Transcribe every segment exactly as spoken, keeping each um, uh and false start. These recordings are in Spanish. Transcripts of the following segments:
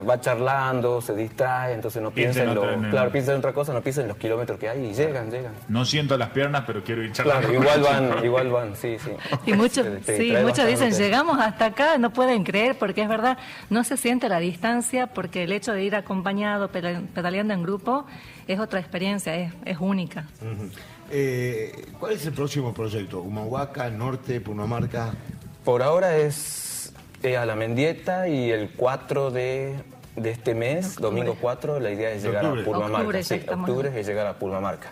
va charlando, se distrae, entonces no piensa, Piensa en en lo, otra- en el- claro, piensa en otra cosa, no piensa en los kilómetros que hay y llegan, llegan. No siento las piernas, pero quiero ir charlando. Claro, con igual los van, chicos. igual van, sí, sí. Y muchos, Te- te sí, distrae muchos dicen, bastante. llegamos hasta acá, no pueden creer, porque es verdad, no se siente la distancia, porque el hecho de ir acompañado, peda- pedaleando en grupo, es otra experiencia, es, es única. Ujú. Eh, ¿Cuál es el próximo proyecto? ¿Humahuaca, Norte, Pumamarca? Por ahora es eh, a la Mendieta y el cuatro de, de este mes, Octubre. domingo cuatro, la idea es llegar Octubre. a Purmamarca. Octubre, ya Sí, estamos. octubre es llegar a Purmamarca.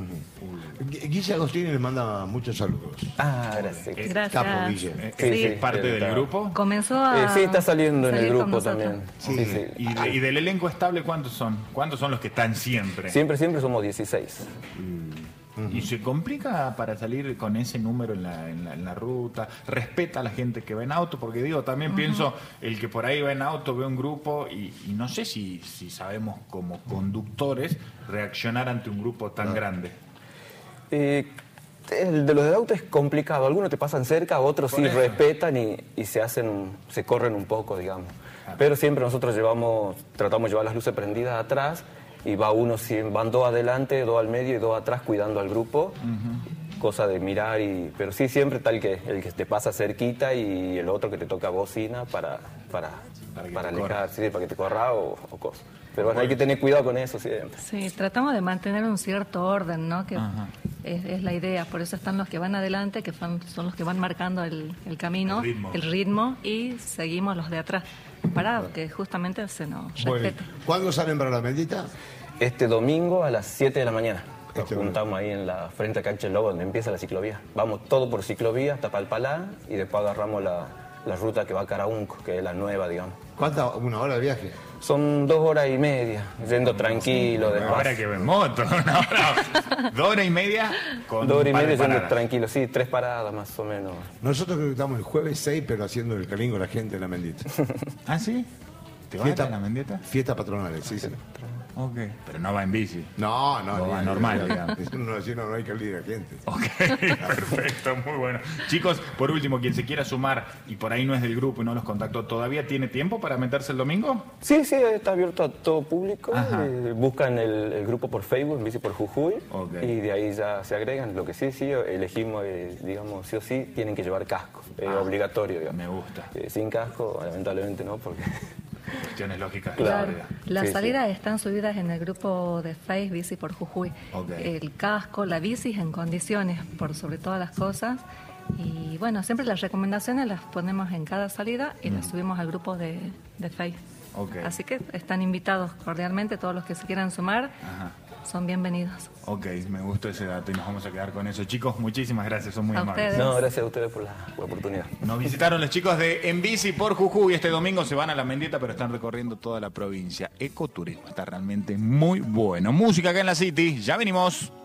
Gu- Guille Agostini le manda muchos saludos. Ah, gracias. Eh, Gracias. Capo, Guille. Eh, Sí, ¿Es sí, parte sí, del está. grupo? Comenzó a... Eh, sí, está saliendo en el salir con grupo nosotros. también. Sí. Sí, sí. ¿Y, de- y del elenco estable cuántos son? ¿Cuántos son los que están siempre? Siempre, siempre somos dieciséis. ¿Y se complica para salir con ese número en la, en la, en la ruta? ¿Respeta a la gente que va en auto? Porque digo, también pienso, el que por ahí va en auto, ve un grupo y, y no sé si, si sabemos como conductores reaccionar ante un grupo tan grande. Eh, el de los de auto es complicado. Algunos te pasan cerca, otros Por sí eso. respetan y, y se hacen, se corren un poco, digamos. Pero siempre nosotros llevamos, tratamos de llevar las luces prendidas atrás y va uno, si van dos adelante, dos al medio y dos atrás cuidando al grupo. Cosa de mirar y, pero sí siempre está el que, el que te pasa cerquita y el otro que te toca bocina para, para, Para que para te alejar, corra. sí, para que te corra o, o cosas. Pero bueno, hay que tener cuidado con eso siempre. Sí, tratamos de mantener un cierto orden, ¿no? Que Ajá. es, es la idea. Por eso están los que van adelante, que fan- son los que van marcando el, el camino, El ritmo. el ritmo, y seguimos los de atrás, para que justamente se nos Bueno, respete. ¿cuándo salen para la Mendita? Este domingo a las siete de la mañana. Nos Este juntamos ahí en la frente a Cancha del Lobo, donde empieza la ciclovía. Vamos todo por ciclovía hasta Palpalá y después agarramos la, la ruta que va a Caraunco, que es la nueva, digamos. ¿Cuánta? ¿Una hora de viaje? Son dos horas y media, yendo tranquilo, Ahora despacio. que ven moto, una hora, dos horas y media con Dos horas y un par de media yendo paradas. tranquilo, sí, tres paradas más o menos. Nosotros creo que estamos el jueves seis, pero haciendo el calingo a la gente en la Mendita. ¿Ah, sí? ¿Te vas a la Mendieta? Fiestas patronales, sí, sí. Ok. Pero no va en bici. No, no, No, ni- va ni- normal, ni- digamos. No, así no, no hay que olvidar a la gente. Ok, perfecto, muy bueno. Chicos, por último, quien se quiera sumar y por ahí no es del grupo y no los contactó, ¿todavía tiene tiempo para meterse el domingo? Sí, sí, está abierto a todo público. Ajá. eh, buscan el, el grupo por Facebook, Bici por Jujuy, Ok. y de ahí ya se agregan. Lo que sí, sí, elegimos, eh, digamos, sí o sí, tienen que llevar casco. Es Ah, obligatorio, digamos. me gusta. Eh, sin casco, lamentablemente no, porque... Cuestiones lógicas. Claro. de la vida. Las Sí, sí. salidas están subidas en el grupo de Face Bici por Jujuy. Ok. El casco, la bici en condiciones, por sobre todas las cosas. Y bueno, siempre las recomendaciones las ponemos en cada salida y las subimos al grupo de, de Face. Ok. Así que están invitados cordialmente, todos los que se quieran sumar, Ajá. son bienvenidos. Ok, me gustó ese dato y nos vamos a quedar con eso. Chicos, muchísimas gracias, son muy A amables. ustedes. No, gracias a ustedes por la, por la oportunidad. Nos visitaron los chicos de En Bici por Jujuy. Este domingo se van a la Mendieta, pero están recorriendo toda la provincia. Ecoturismo está realmente muy bueno. Música acá en la City. Ya venimos.